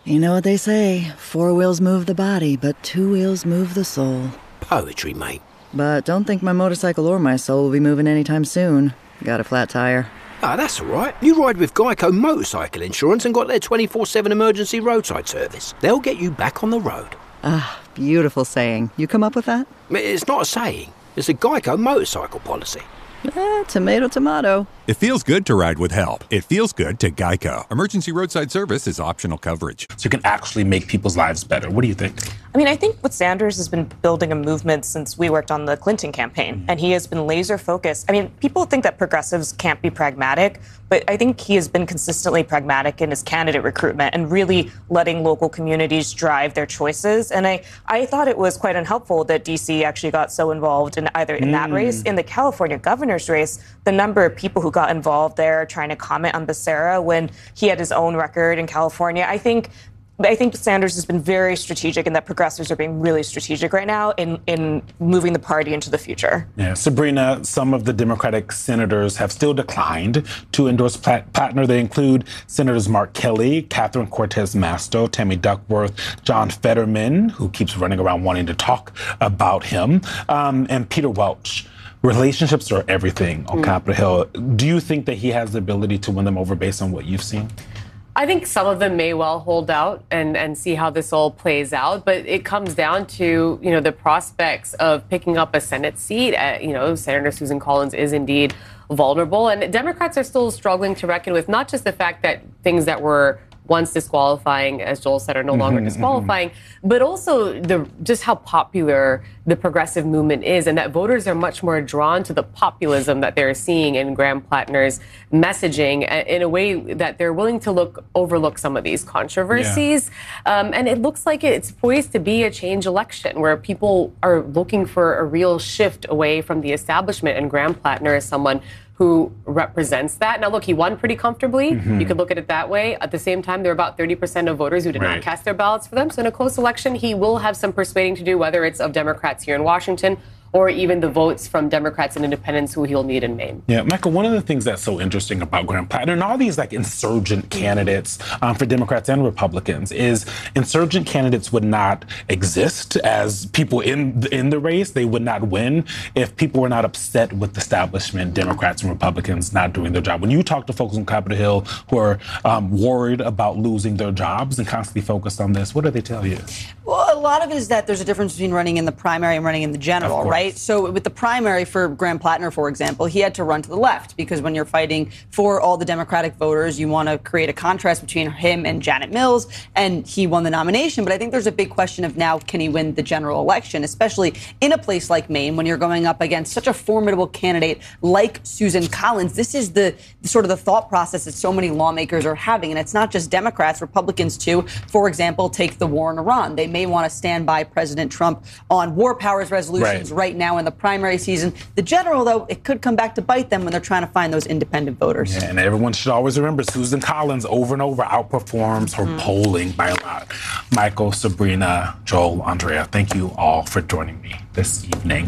You know what they say, 4 wheels move the body, but 2 wheels move the soul. Poetry, mate. But don't think my motorcycle or my soul will be moving anytime soon. Got a flat tire. Ah, that's all right. You ride with Geico Motorcycle Insurance and got their 24/7 emergency roadside service. They'll get you back on the road. Ah, beautiful saying. You come up with that? It's not a saying. It's a Geico motorcycle policy. Tomato, tomato. It feels good to ride with help. It feels good to Geico. Emergency roadside service is optional coverage. So you can actually make people's lives better. What do you think? I mean, I think what Sanders has been building a movement since we worked on the Clinton campaign, and he has been laser focused. I mean, people think that progressives can't be pragmatic, but I think he has been consistently pragmatic in his candidate recruitment and really letting local communities drive their choices. And I thought it was quite unhelpful that D.C. actually got so involved in either in that race, in the California governor's race, the number of people who got involved there trying to comment on Becerra when he had his own record in California. I think Sanders has been very strategic, and that progressives are being really strategic right now in moving the party into the future. Yeah, Sabrina, some of the Democratic senators have still declined to endorse Plattner. They include Senators Mark Kelly, Catherine Cortez Masto, Tammy Duckworth, John Fetterman, who keeps running around wanting to talk about him, and Peter Welch. Relationships are everything on Capitol Hill. Do you think that he has the ability to win them over based on what you've seen? I think some of them may well hold out and see how this all plays out, but it comes down to, the prospects of picking up a Senate seat. Senator Susan Collins is indeed vulnerable, and Democrats are still struggling to reckon with not just the fact that things that were once disqualifying, as Joel said, are no longer disqualifying, but also just how popular the progressive movement is, and that voters are much more drawn to the populism that they're seeing in Graham Plattner's messaging in a way that they're willing to overlook some of these controversies. Yeah. And it looks like it's poised to be a change election where people are looking for a real shift away from the establishment, and Graham Plattner is someone who represents that. Now, look, he won pretty comfortably. You could look at it that way. At the same time, there are about 30% of voters who did not cast their ballots for them. So in a close election, he will have some persuading to do, whether it's of Democrats here in Washington or even the votes from Democrats and independents who he'll need in Maine. Yeah, Michael, one of the things that's so interesting about Graham Plattner and all these insurgent candidates for Democrats and Republicans is insurgent candidates would not exist as people in the race. They would not win if people were not upset with the establishment, Democrats and Republicans not doing their job. When you talk to folks on Capitol Hill who are worried about losing their jobs and constantly focused on this, what do they tell you? Well, a lot of it is that there's a difference between running in the primary and running in the general, right? So with the primary for Graham Plattner, for example, he had to run to the left because when you're fighting for all the Democratic voters, you want to create a contrast between him and Janet Mills, and he won the nomination. But I think there's a big question of now, can he win the general election, especially in a place like Maine when you're going up against such a formidable candidate like Susan Collins. This is the sort of the thought process that so many lawmakers are having. And it's not just Democrats, Republicans too. For example, take the war in Iran. They may want to stand by President Trump on war powers resolutions right now in the primary season. The general, though, it could come back to bite them when they're trying to find those independent voters. Yeah, and everyone should always remember Susan Collins over and over outperforms her polling by a lot. Michael, Sabrina, Joel, Andrea, thank you all for joining me this evening.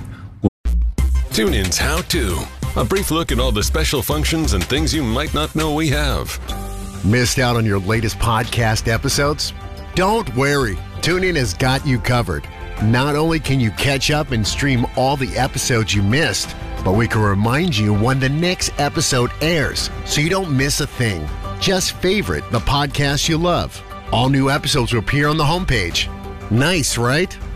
TuneIn's How To. A brief look at all the special functions and things you might not know we have. Missed out on your latest podcast episodes? Don't worry. TuneIn has got you covered. Not only can you catch up and stream all the episodes you missed, but we can remind you when the next episode airs so you don't miss a thing. Just favorite the podcast you love. All new episodes will appear on the homepage. Nice, right?